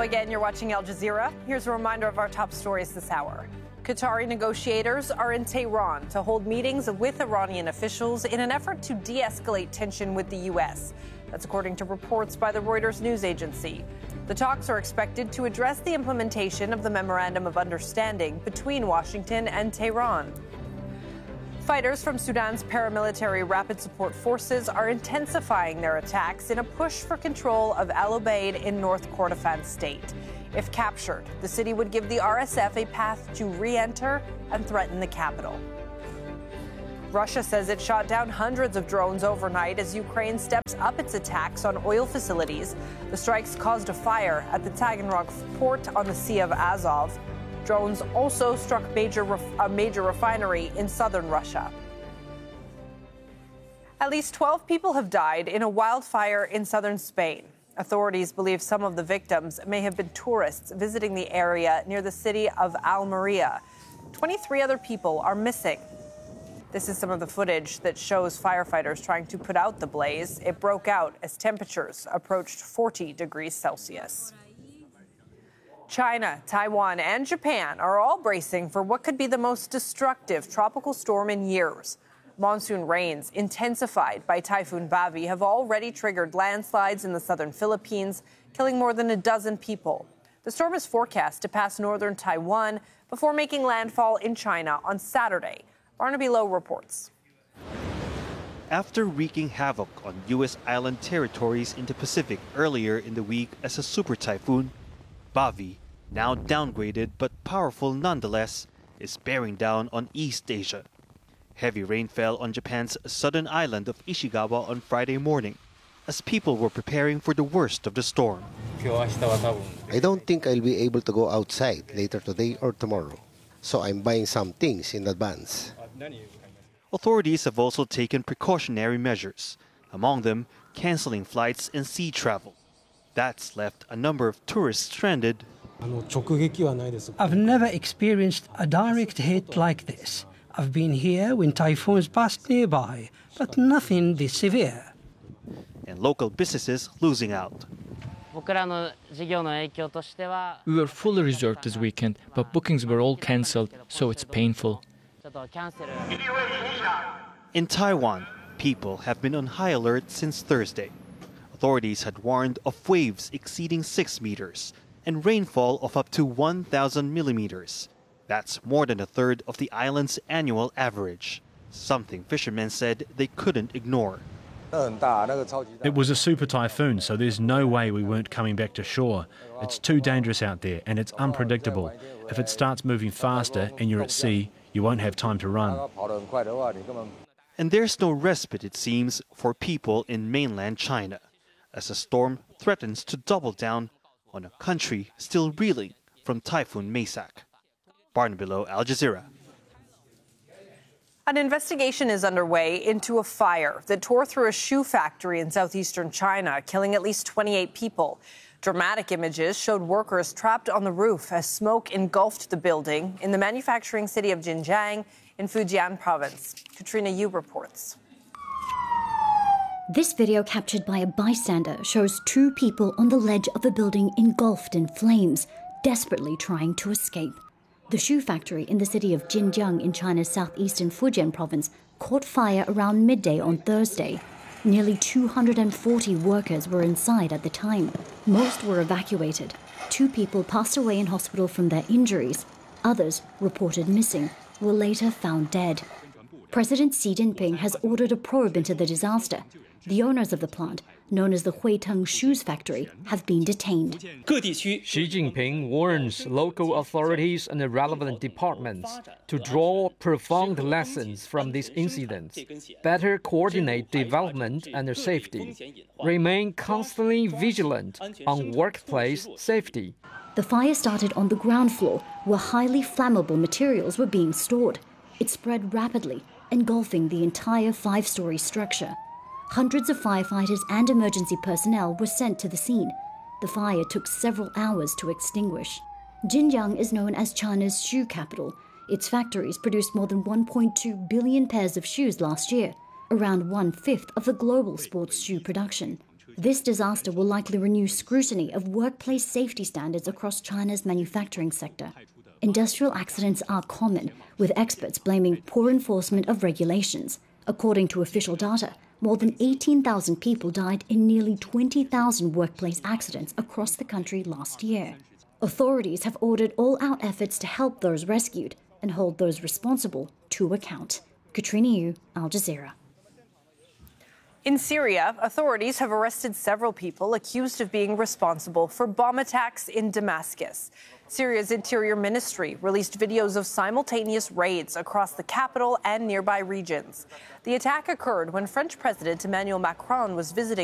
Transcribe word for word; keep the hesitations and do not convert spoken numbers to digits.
again. You're watching Al Jazeera. Here's a reminder of our top stories this hour. Qatari negotiators are in Tehran to hold meetings with Iranian officials in an effort to de-escalate tension with the U S. That's according to reports by the Reuters news agency. The talks are expected to address the implementation of the Memorandum of Understanding between Washington and Tehran. Fighters from Sudan's paramilitary Rapid Support Forces are intensifying their attacks in a push for control of Al Ubaid in North Kordofan state. If captured, the city would give the R S F a path to re-enter and threaten the capital. Russia says it shot down hundreds of drones overnight as Ukraine steps up its attacks on oil facilities. The strikes caused a fire at the Taganrog port on the Sea of Azov. Drones also struck major ref- a major refinery in southern Russia. At least twelve people have died in a wildfire in southern Spain. Authorities believe some of the victims may have been tourists visiting the area near the city of Almeria. twenty-three other people are missing. This is some of the footage that shows firefighters trying to put out the blaze. It broke out as temperatures approached forty degrees Celsius. China, Taiwan, and Japan are all bracing for what could be the most destructive tropical storm in years. Monsoon rains, intensified by Typhoon Bavi, have already triggered landslides in the southern Philippines, killing more than a dozen people. The storm is forecast to pass northern Taiwan before making landfall in China on Saturday. Barnaby Lowe reports. After wreaking havoc on U S island territories in the Pacific earlier in the week as a super typhoon, Bavi, now downgraded but powerful nonetheless, is bearing down on East Asia. Heavy rain fell on Japan's southern island of Ishikawa on Friday morning, as people were preparing for the worst of the storm. I don't think I'll be able to go outside later today or tomorrow, so I'm buying some things in advance. Authorities have also taken precautionary measures, among them canceling flights and sea travel. That's left a number of tourists stranded. I've never experienced a direct hit like this. I've been here when typhoons passed nearby, but nothing this severe. And local businesses losing out. We were fully reserved this weekend, but bookings were all cancelled, so it's painful. In Taiwan, people have been on high alert since Thursday. Authorities had warned of waves exceeding six meters and rainfall of up to one thousand millimeters. That's more than a third of the island's annual average, something fishermen said they couldn't ignore. It was a super typhoon, so there's no way we weren't coming back to shore. It's too dangerous out there and it's unpredictable. If it starts moving faster and you're at sea, you won't have time to run. And there's no respite, it seems, for people in mainland China, as the storm threatens to double down on a country still reeling from Typhoon Maysak. Barnaby Lowe, Al Jazeera. An investigation is underway into a fire that tore through a shoe factory in southeastern China, killing at least twenty-eight people. Dramatic images showed workers trapped on the roof as smoke engulfed the building in the manufacturing city of Jinjiang in Fujian province. Katrina Yu reports. This video captured by a bystander shows two people on the ledge of a building engulfed in flames, desperately trying to escape. The shoe factory in the city of Jinjiang in China's southeastern Fujian province caught fire around midday on Thursday. Nearly two hundred forty workers were inside at the time. Most were evacuated. Two people passed away in hospital from their injuries. Others, reported missing, were later found dead. President Xi Jinping has ordered a probe into the disaster. The owners of the plant, known as the Huiteng Shoes Factory, have been detained. Xi Jinping warns local authorities and the relevant departments to draw profound lessons from this incident, better coordinate development and safety, remain constantly vigilant on workplace safety. The fire started on the ground floor, where highly flammable materials were being stored. It spread rapidly, engulfing the entire five-story structure. Hundreds of firefighters and emergency personnel were sent to the scene. The fire took several hours to extinguish. Jinjiang is known as China's shoe capital. Its factories produced more than one point two billion pairs of shoes last year, around one-fifth of the global sports shoe production. This disaster will likely renew scrutiny of workplace safety standards across China's manufacturing sector. Industrial accidents are common, with experts blaming poor enforcement of regulations. According to official data, more than eighteen thousand people died in nearly twenty thousand workplace accidents across the country last year. Authorities have ordered all-out efforts to help those rescued and hold those responsible to account. Katrina Yu, Al Jazeera. In Syria, authorities have arrested several people accused of being responsible for bomb attacks in Damascus. Syria's Interior Ministry released videos of simultaneous raids across the capital and nearby regions. The attack occurred when French President Emmanuel Macron was visiting